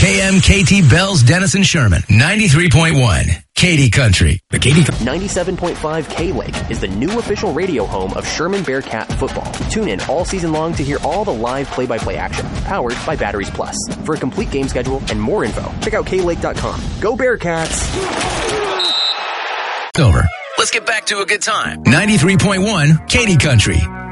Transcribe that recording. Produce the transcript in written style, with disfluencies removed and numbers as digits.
KMKT Bells, Denison Sherman, 93.1. Katy Country. The Katy 97.5 K-Lake is the new official radio home of Sherman Bearcat football. Tune in all season long to hear all the live play-by-play action, powered by Batteries Plus. For a complete game schedule and more info, check out klake.com. Go Bearcats! Over. Let's get back to a good time. 93.1 Katy Country.